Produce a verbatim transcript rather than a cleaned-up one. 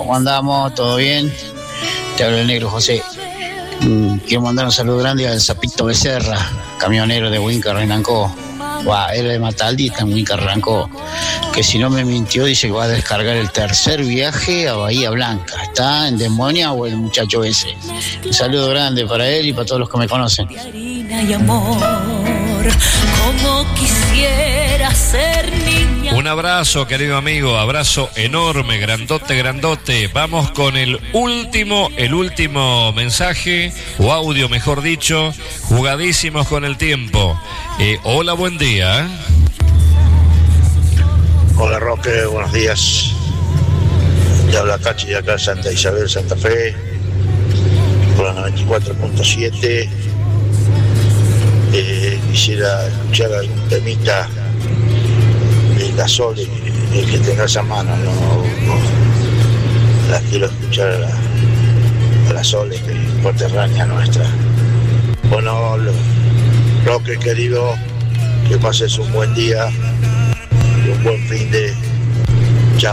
¿Cómo andamos? ¿Todo bien? Te habla el negro José. Mm, quiero mandar un saludo grande al Zapito Becerra, camionero de Huinca, Renancó. Wow, era de Mataldita en Huinca, Renancó. Que si no me mintió, dice que va a descargar el tercer viaje a Bahía Blanca. ¿Está en demonia o el muchacho ese? Un saludo grande para él y para todos los que me conocen. Y amor, como quisiera ser niña. Un abrazo, querido amigo, abrazo enorme, grandote, grandote. Vamos con el último, el último mensaje, o audio mejor dicho, jugadísimos con el tiempo. Eh, hola, buen día. Hola Roque, buenos días. Te habla Cachi de acá, Santa Isabel, Santa Fe, por la noventa y cuatro punto siete. Eh, quisiera escuchar algún temita de la Sole, el que tengas a mano, no, no. La quiero escuchar a la, a la Sole, que es conterránea nuestra. Bueno, Roque querido, que pases un buen día y un buen fin de